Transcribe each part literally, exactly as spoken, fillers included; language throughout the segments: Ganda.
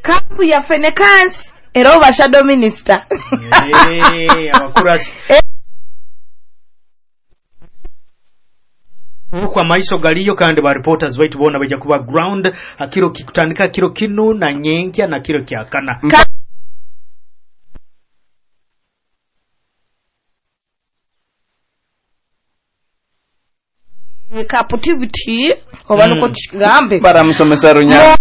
kampu ya Fenekans era oba shadow minister eh abakurasi kwa maiso galiyo kandi ba reporters baitu bona baje kuba ground akiro kikutandika kiro kinu na nyenkya na kiro kya kana Ka captivity obanuko mm. Chigambe bara musomesa runya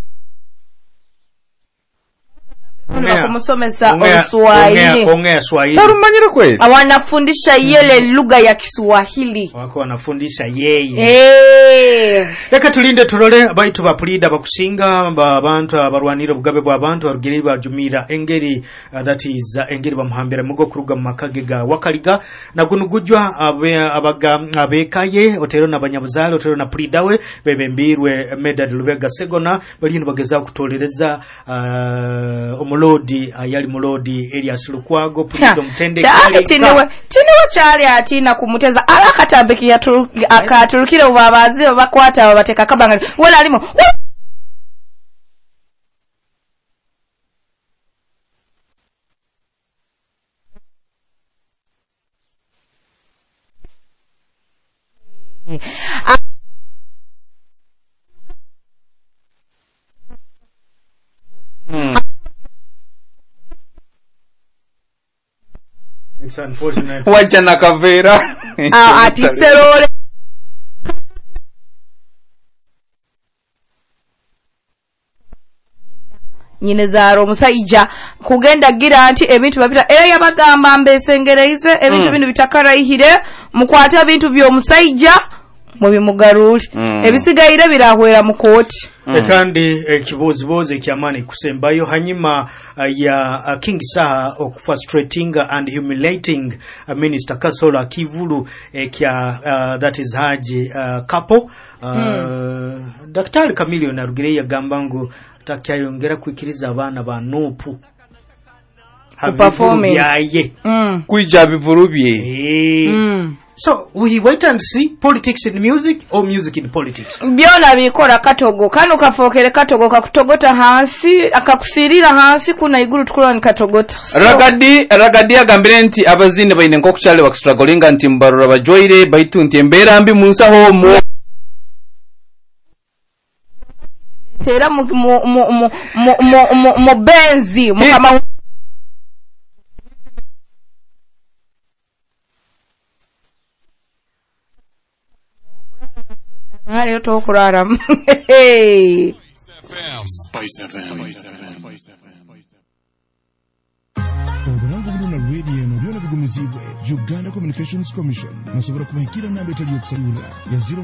kumusomesa Kiswahili. Ongea Swahili. Tarumanyira kweli. Wanafundisha yele lugha ya Kiswahili. Wako wanafundisha yeye. Eh. Eka tulinde tulole baitu bapulida bakusinga ba bantu abarwanira bugabe bwa bantu arugiri bajumira engeri uh, that is uh, engeri bamuhambira mugo kuruga makage ga wakaliga na gunugujwa abe abaga abekaye otero nabanyabuzale otero na pulidawe bebembirwe Medad Lubega Segona bali bageza kutolereza uh, omulodi ayali uh, mulodi Elias Lukwago pulido mtende kali tinewe tinewe chali atina kumuteza alakatabiki ya turu, akaturukire ubabazi bakwata babateka kabanga wala alimo Hmm. It's unfortunate. Wacha na kavera. Ah, atiserole. Nyine zaro musayija kugenda gira anti ebintu babira era yabagamba mbesengereize ebintu mm. bintu bitakarayihire mukwata ebintu byo musayija mu bimugaruri mm. ebisigaire birahwera mu koti mm. kandi ekibozi boze kyamane kusembayo hanyuma uh, ya uh, King Saha of frustrating and humiliating uh, Minister Kasola Kivulu eh, kya uh, that is Haji uh, couple uh, mm. Daktari Kamilio na Rugireya Gambangu takyayongera kwikiriza abana ba Nupu performing yaye mm. kuija bivurubye eh mm. So we wait and see politics in music or music in politics. Byona bikora katogo kanu kafokere katogo kakutogota hansi akakusirira hansi kuna iguru tukura ni katogota. So, ragadi ragadi agambire nti abazinde bayine nko kuchale wa strugglinga nti mbarura bajoire baitu nti embera mbi munsa ho mu tera mu mu mu mu mu benzi mu kama Ari to kurara. Hey. Spice F M. Obulango buno na radio no byona bigumizibwe Uganda Communications Commission. Nasobora kubahikira na betali yokusayura ya zero